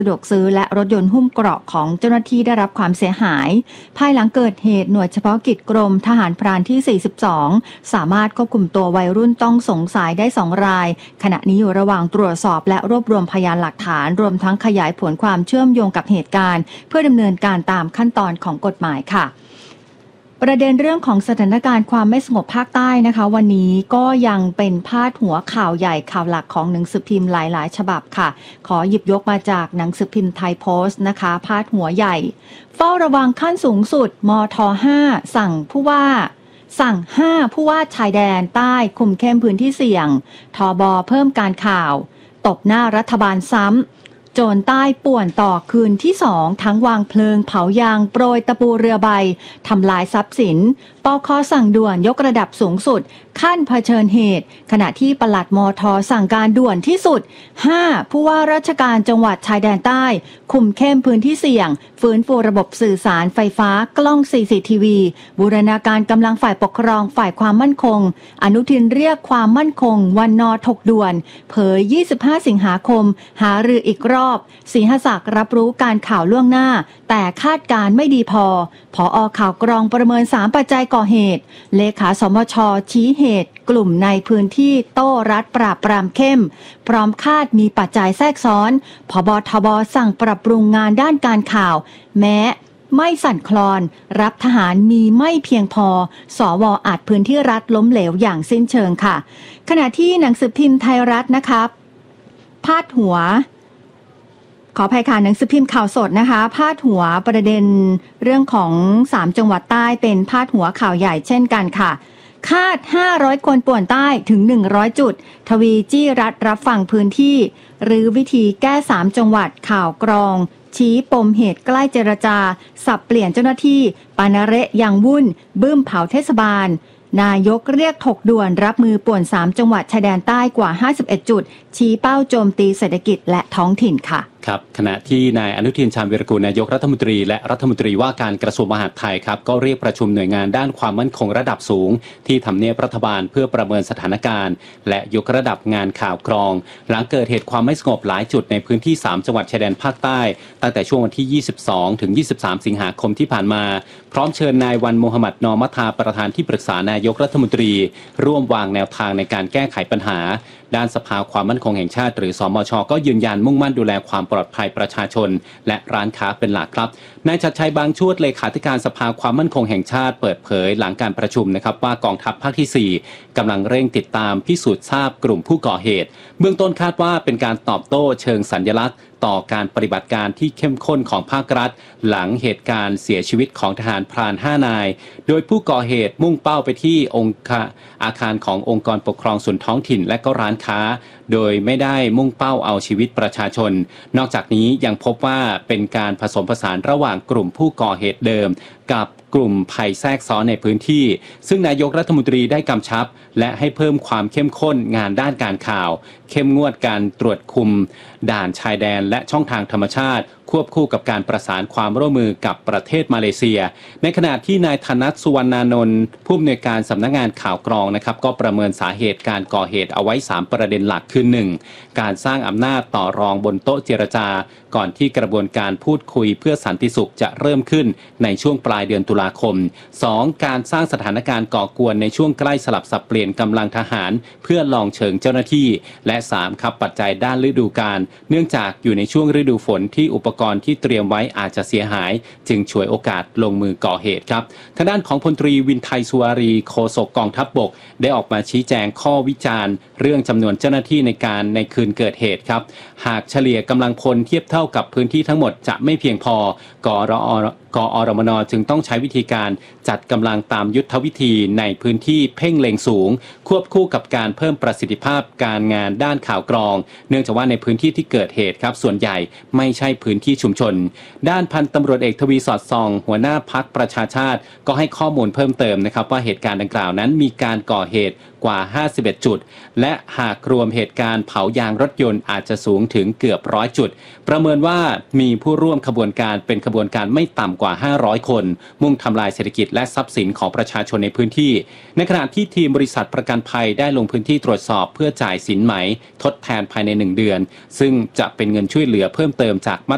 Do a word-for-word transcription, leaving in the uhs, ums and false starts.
สะดวกซื้อและรถยนต์หุ้มเกราะของเจ้าหน้าที่ได้รับความเสียหายภายหลังเกิดเหตุหน่วยเฉพาะกิจกรมทหารพรานที่สี่สิบสองสามารถควบคุมตัววัยรุ่นต้องสงสัยได้สองรายขณะนี้อยู่ระหว่างตรวจสอบและรวบรวมพยานหลักฐานรวมทั้งขยายผลความเชื่อมโยงกับเหตุการณ์เพื่อดำเนินการตามขั้นตอนของกฎหมายค่ะประเด็นเรื่องของสถานการณ์ความไม่สงบภาคใต้นะคะวันนี้ก็ยังเป็นพาดหัวข่าวใหญ่ข่าวหลักของหนังสือพิมพ์หลายๆฉบับค่ะขอหยิบยกมาจากหนังสือพิมพ์ไทยโพสต์นะคะพาดหัวใหญ่เฝ้าระวังขั้นสูงสุดมทห้าสั่งผู้ว่าสั่งห้าผู้ว่าชายแดนใต้คุมเข้มพื้นที่เสี่ยงทบเพิ่มการข่าวตบหน้ารัฐบาลซ้ำโจรใต้ป่วนต่อคืนที่สองทั้งวางเพลิงเผายางโปรยตะปูเรือใบทำลายทรัพย์สินปค.สั่งด่วนยกระดับสูงสุดขั้นเผชิญเหตุขณะที่ปลัดมท.สั่งการด่วนที่สุดห้าผู้ว่าราชการจังหวัดชายแดนใต้คุมเข้มพื้นที่เสี่ยงฟื้นฟูระบบสื่อสารไฟฟ้ากล้อง ซี ซี ที วี บูรณาการกำลังฝ่ายปกครองฝ่ายความมั่นคงอนุทินเรียกความมั่นคงวันน.ถกด่วนเผยยี่สิบห้าสิงหาคมหารืออีกรอบศรีหศักดิ์รับรู้การข่าวล่วงหน้าแต่คาดการไม่ดีพอผอ.ข่าวกรองประเมินสามปัจจัยก่อเหตุเลขาสมช.ชี้เหตุกลุ่มในพื้นที่โต้รัฐปราบปรามเข้มพร้อมคาดมีปัจจัยแทรกซ้อนผบ.ทบ.สั่งปรับปรุงงานด้านการข่าวแม้ไม่สั่นคลอนรับทหารมีไม่เพียงพอสว.อาจพื้นที่รัฐล้มเหลวอย่างสิ้นเชิงค่ะขณะที่หนังสือพิมพ์ไทยรัฐนะครับพาดหัวขออภัยค่ะหนังสือพิมพ์ข่าวสดนะคะพาดหัวประเด็นเรื่องของสามจังหวัดใต้เป็นพาดหัวข่าวใหญ่เช่นกันค่ะคาดห้าร้อยคนป่วนใต้ถึงหนึ่งร้อยจุดทวีจี้รัฐรับฟังพื้นที่หรือวิธีแก้สามจังหวัดข่าวกรองชี้ปมเหตุใกล้เจรจาสับเปลี่ยนเจ้าหน้าที่ปานาเระยังวุ่นบึ้มเผาเทศบาลนายกเรียกถกด่วนรับมือป่วนสามจังหวัดชายแดนใต้กว่าห้าสิบเอ็ดจุดชี้เป้าโจมตีเศรษฐกิจและท้องถิ่นค่ะครับขณะที่นายอนุทินชาญวีรกูลนายกรัฐมนตรีและรัฐมนตรีว่าการกระทรวงมหาดไทยครับก็เรียกประชุมหน่วยงานด้านความมั่นคงระดับสูงที่ทำเนียบรัฐบาลเพื่อประเมินสถานการณ์และยกระดับงานข่าวกรองหลังเกิดเหตุความไม่สงบหลายจุดในพื้นที่สามจังหวัดชายแดนภาคใต้ตั้งแต่ช่วงวันที่ยี่สิบสองถึงยี่สิบสามสิงหาคมที่ผ่านมาพร้อมเชิญนายวันโมฮัมหมัดนอมัทาประธานที่ปรึกษานายกรัฐมนตรีร่วมวางแนวทางในการแก้ไขปัญหาด้านสภาความมั่นคงแห่งชาติหรือสมช.ก็ยืนยันมุ่งมั่นดูแลความปลอดภัยประชาชนและร้านค้าเป็นหลักครับนายชัดชัยบางชวดเลขาธิการสภาความมั่นคงแห่งชาติเปิดเผยหลังการประชุมนะครับว่ากองทัพภาคที่สี่กำลังเร่งติดตามพิสูจน์ทราบกลุ่มผู้ก่อเหตุเบื้องต้นคาดว่าเป็นการตอบโต้เชิงสัญลักษณ์ต่อการปฏิบัติการที่เข้มข้นของภาครัฐหลังเหตุการณ์เสียชีวิตของทหารพรานห้านายโดยผู้ก่อเหตุมุ่งเป้าไปที่องค์อาคารขององค์กรปกครองส่วนท้องถิ่นและก็ร้านค้าโดยไม่ได้มุ่งเป้าเอาชีวิตประชาชนนอกจากนี้ยังพบว่าเป็นการผสมผสานระหว่างกลุ่มผู้ก่อเหตุเดิมกับกลุ่มภัยแทรกซ้อนในพื้นที่ซึ่งนายกรัฐมนตรีได้กำชับและให้เพิ่มความเข้มข้นงานด้านการข่าวเข้มงวดการตรวจคุมด่านชายแดนและช่องทางธรรมชาติควบคู่กับการประสานความร่วมมือกับประเทศมาเลเซียในขณะที่นายธนัทสุวรรณานนท์ผู้อำนวยการสำนักงานข่าวกรองนะครับก็ประเมินสาเหตุการก่อเหตุเอาไว้สามประเด็นหลักคือหนึ่งการสร้างอำนาจต่อรองบนโต๊ะเจรจาก่อนที่กระบวนการพูดคุยเพื่อสันติสุขจะเริ่มขึ้นในช่วงปลายเดือนตุลาคม สอง การสร้างสถานการณ์ก่อกวนในช่วงใกล้สลับสับเปลี่ยนกำลังทหารเพื่อลองเชิงเจ้าหน้าที่และสามครับปัจจัยด้านฤดูกาลเนื่องจากอยู่ในช่วงฤดูฝนที่อุปกรณ์ที่เตรียมไว้อาจจะเสียหายจึงฉวยโอกาสลงมือก่อเหตุครับทางด้านของพลตรีวินไทยสุวารีโฆษกกองทัพบกได้ออกมาชี้แจงข้อวิจารณ์เรื่องจำนวนเจ้าหน้าที่ในการในคืนเกิดเหตุครับหากเฉลี่ยกำลังพลเทียบเท่ากับพื้นที่ทั้งหมดจะไม่เพียงพอกรอกอรมนจึงต้องใช้วิธีการจัดกำลังตามยุทธวิธีในพื้นที่เพ่งเล็งสูงควบคู่กับการเพิ่มประสิทธิภาพการงานด้านข่าวกรองเนื่องจากว่าในพื้นที่ที่เกิดเหตุครับส่วนใหญ่ไม่ใช่พื้นที่ชุมชนด้านพันตำรวจเอกทวีสอดส่องหัวหน้าพรรคประชาชาติก็ให้ข้อมูลเพิ่มเติมนะครับว่าเหตุการณ์ดังกล่าวนั้นมีการก่อเหตุกว่าห้าสิบเอ็ดจุดและหากรวมเหตุการณ์เผายางรถยนต์อาจจะสูงถึงเกือบร้อยจุดประเมินว่ามีผู้ร่วมขบวนการเป็นขบวนการไม่ต่ำกว่าห้าร้อยคนมุ่งทำลายเศรษฐกิจและทรัพย์สินของประชาชนในพื้นที่ในขณะที่ทีมบริษัทประกันภัยได้ลงพื้นที่ตรวจสอบเพื่อจ่ายสินไหมทดแทนภายในหนึ่งเดือนซึ่งจะเป็นเงินช่วยเหลือเพิ่มเติมจากมา